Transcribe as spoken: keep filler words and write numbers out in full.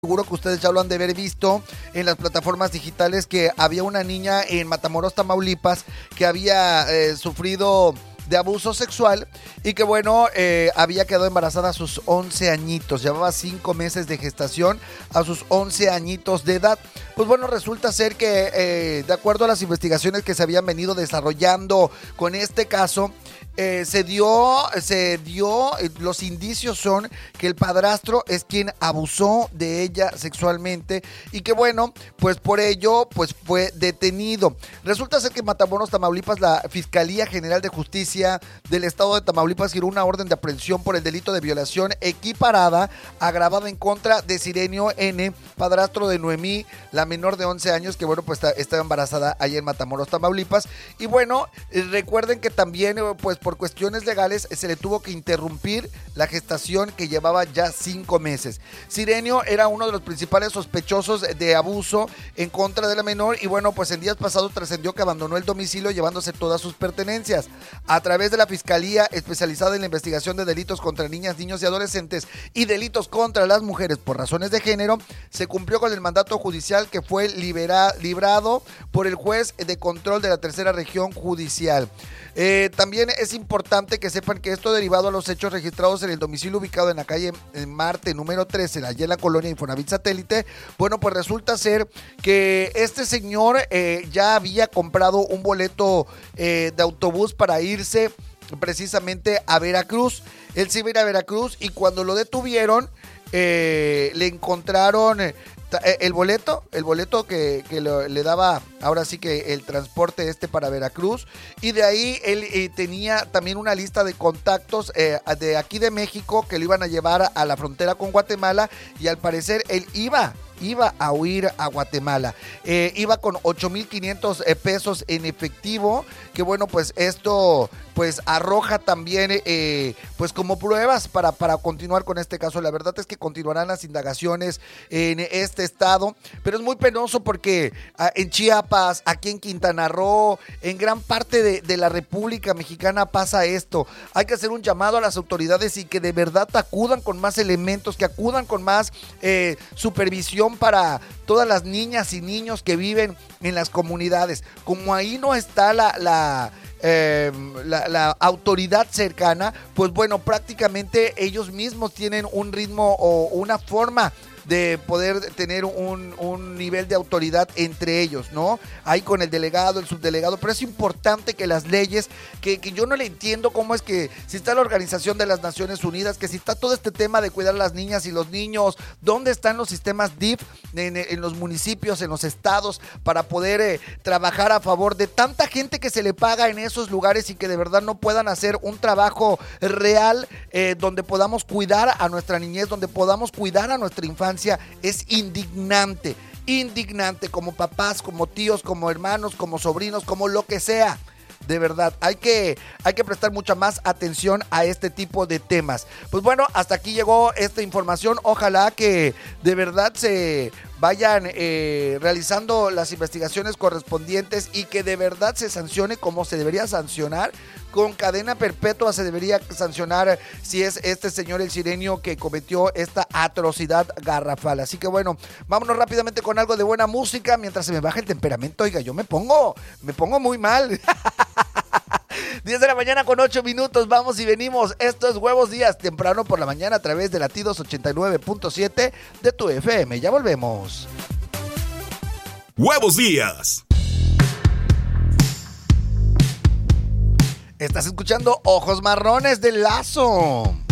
Seguro que ustedes ya lo han de haber visto en las plataformas digitales, que había una niña en Matamoros, Tamaulipas, que había eh, sufrido de abuso sexual y que bueno, eh, había quedado embarazada a sus once añitos, llevaba cinco meses de gestación a sus once añitos de edad. Pues bueno, resulta ser que eh, de acuerdo a las investigaciones que se habían venido desarrollando con este caso, Eh, se dio, se dio, eh, los indicios son que el padrastro es quien abusó de ella sexualmente y que bueno, pues por ello, pues fue detenido. Resulta ser que en Matamoros, Tamaulipas, la Fiscalía General de Justicia del Estado de Tamaulipas giró una orden de aprehensión por el delito de violación equiparada agravada en contra de Sirenio N., padrastro de Noemí, la menor de once años, que bueno, pues está, estaba embarazada allá en Matamoros, Tamaulipas. Y bueno, eh, recuerden que también, eh, pues por cuestiones legales se le tuvo que interrumpir la gestación que llevaba ya cinco meses. Sirenio era uno de los principales sospechosos de abuso en contra de la menor y bueno, pues en días pasados trascendió que abandonó el domicilio llevándose todas sus pertenencias. A través de la Fiscalía especializada en la investigación de delitos contra niñas, niños y adolescentes y delitos contra las mujeres por razones de género, se cumplió con el mandato judicial que fue libera, librado por el juez de control de la tercera región judicial. Eh, también es importante que sepan que esto derivado a los hechos registrados en el domicilio ubicado en la calle Marte número trece, allá en la colonia Infonavit Satélite. Bueno, pues resulta ser que este señor eh, ya había comprado un boleto eh, de autobús para irse precisamente a Veracruz. Él se iba a ir a Veracruz y cuando lo detuvieron eh, le encontraron eh, el boleto, el boleto que, que lo, le daba ahora sí que el transporte este para Veracruz, y de ahí él eh, tenía también una lista de contactos eh, de aquí de México que lo iban a llevar a la frontera con Guatemala y al parecer él iba iba a huir a Guatemala. Eh, iba con ocho mil quinientos eh, pesos en efectivo, que bueno, pues esto pues arroja también eh, pues como pruebas para, para continuar con este caso. La verdad es que continuarán las indagaciones en este estado, pero es muy penoso porque ah, en Chiapas, aquí en Quintana Roo, en gran parte de, de la República Mexicana pasa esto. Hay que hacer un llamado a las autoridades y que de verdad acudan con más elementos, que acudan con más eh, supervisión para todas las niñas y niños que viven en las comunidades. Como ahí no está la, la, eh, la, la autoridad cercana, pues bueno, prácticamente ellos mismos tienen un ritmo o una forma de poder tener un, un nivel de autoridad entre ellos, ¿no? Ahí con el delegado, el subdelegado, pero es importante que las leyes, que, que yo no le entiendo cómo es que si está la Organización de las Naciones Unidas, que si está todo este tema de cuidar a las niñas y los niños, ¿dónde están los sistemas D I F en, en los municipios, en los estados, para poder eh, trabajar a favor de tanta gente que se le paga en esos lugares y que de verdad no puedan hacer un trabajo real eh, donde podamos cuidar a nuestra niñez, donde podamos cuidar a nuestra infancia? Es indignante, indignante como papás, como tíos, como hermanos, como sobrinos, como lo que sea. De verdad, hay que, hay que prestar mucha más atención a este tipo de temas. Pues bueno, hasta aquí llegó esta información. Ojalá que de verdad se vayan eh, realizando las investigaciones correspondientes y que de verdad se sancione como se debería sancionar. Con cadena perpetua se debería sancionar si es este señor el Sirenio que cometió esta atrocidad garrafal. Así que bueno, vámonos rápidamente con algo de buena música mientras se me baja el temperamento. Oiga, yo me pongo, me pongo muy mal. diez de la mañana con ocho minutos, vamos y venimos. Esto es Huevos Días, temprano por la mañana a través de Latidos ochenta y nueve punto siete de tu F M. Ya volvemos. Huevos Días. Estás escuchando Ojos Marrones de Lazo.